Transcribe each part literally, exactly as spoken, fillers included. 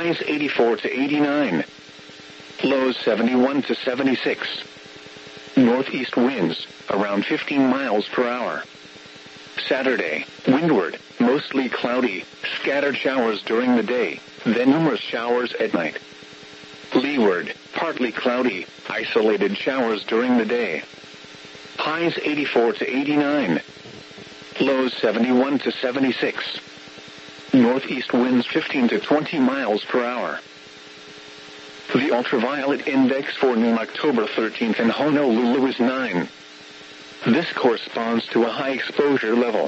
Highs eighty-four to eighty-nine. Lows seventy-one to seventy-six. Northeast winds, around fifteen miles per hour. Saturday, windward, mostly cloudy, scattered showers during the day, then numerous showers at night. Leeward, partly cloudy, isolated showers during the day. Highs eighty-four to eighty-nine. Lows seventy-one to seventy-six. Northeast winds fifteen to twenty miles per hour. The ultraviolet index for noon October thirteenth in Honolulu is nine. This corresponds to a high exposure level.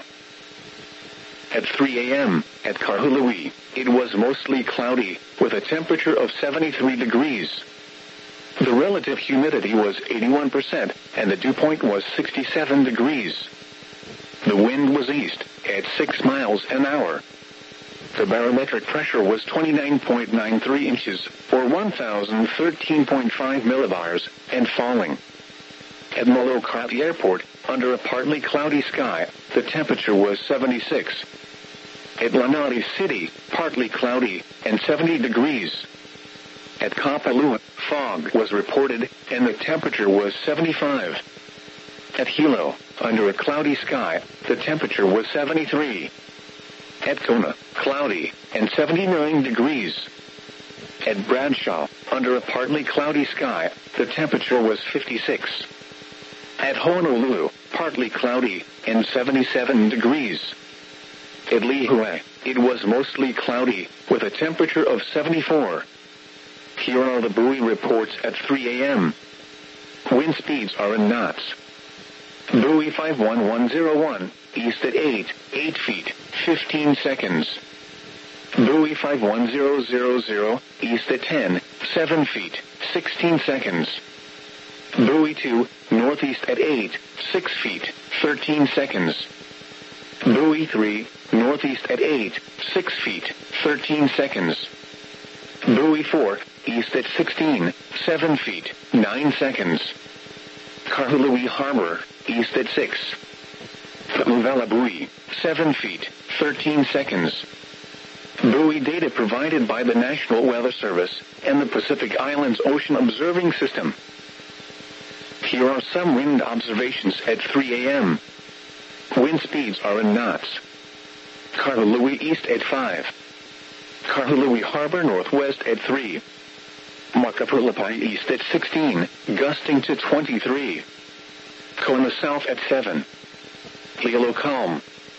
At three a m, at Kahului, it was mostly cloudy, with a temperature of seventy-three degrees. The relative humidity was eighty-one percent, and the dew point was sixty-seven degrees. The wind was east, at six miles an hour. The barometric pressure was twenty-nine point nine three inches, or one thousand thirteen point five millibars, and falling. At Molokai Airport, under a partly cloudy sky, the temperature was seventy-six. At Lanai City, partly cloudy, and seventy degrees. At Kapalua, fog was reported, and the temperature was seventy-five. At Hilo, under a cloudy sky, the temperature was seventy-three. At Kona, cloudy, and seventy-nine degrees. At Bradshaw, under a partly cloudy sky, the temperature was fifty-six. At Honolulu, partly cloudy, and seventy-seven degrees. At Lihue, it was mostly cloudy, with a temperature of seventy-four. Here are the buoy reports at three a m Wind speeds are in knots. Buoy five one one zero one, east at eight, eight feet, fifteen seconds. Buoy five one zero zero zero, east at ten, seven feet, sixteen seconds. Buoy two, northeast at eight, six feet, thirteen seconds. Buoy three, northeast at eight, six feet, thirteen seconds. Buoy four, east at sixteen, seven feet, nine seconds. Kahului Harbor, east at six. Uvela Buoy, seven feet, thirteen seconds. Buoy data provided by the National Weather Service and the Pacific Islands Ocean Observing System. Here are some wind observations at three a m Wind speeds are in knots. Kahului east at five. Kahului Harbor northwest at three. Makapulapai east at sixteen, gusting to twenty-three. Kona south at seven. Hilo calm.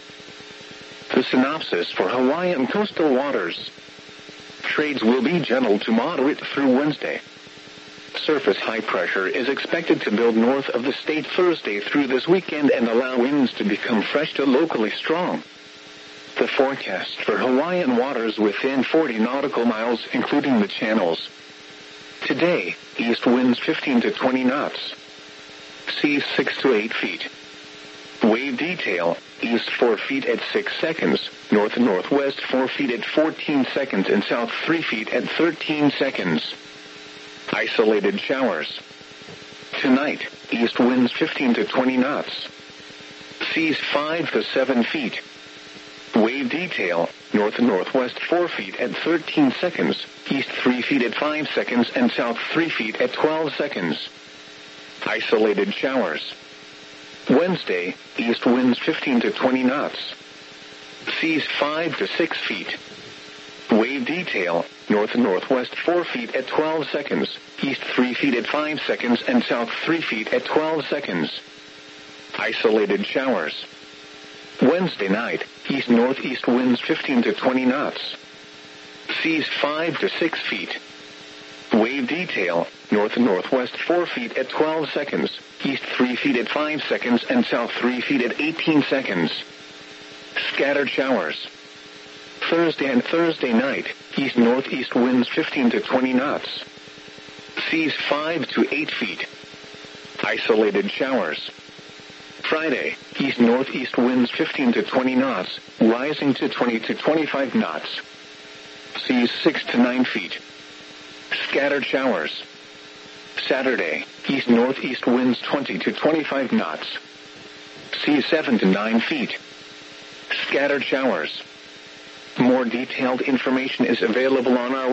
The synopsis for Hawaiian coastal waters. Trades will be gentle to moderate through Wednesday. Surface high pressure is expected to build north of the state Thursday through this weekend and allow winds to become fresh to locally strong. The forecast for Hawaiian waters within forty nautical miles, including the channels. Today, east winds fifteen to twenty knots. Seas six to eight feet. Wave detail, east four feet at six seconds, north and northwest four feet at fourteen seconds, and south three feet at thirteen seconds. Isolated showers. Tonight, east winds fifteen to twenty knots. Seas five to seven feet. Wave detail, north and northwest four feet at thirteen seconds, east three feet at five seconds, and south three feet at twelve seconds. Isolated showers. Wednesday, east winds fifteen to twenty knots. Seas five to six feet. Wave detail, north and northwest four feet at twelve seconds, east three feet at five seconds, and south three feet at twelve seconds. Isolated showers. Wednesday night, east-northeast winds fifteen to twenty knots. Seas five to six feet. Wave detail, north and northwest four feet at twelve seconds, east three feet at five seconds, and south three feet at eighteen seconds. Scattered showers. Thursday and Thursday night, east-northeast winds fifteen to twenty knots. Seas five to eight feet. Isolated showers. Friday, east-northeast winds fifteen to twenty knots, rising to twenty to twenty-five knots. Seas six to nine feet. Scattered showers. Saturday, east-northeast winds twenty to twenty-five knots. Seas seven to nine feet. Scattered showers. More detailed information is available on our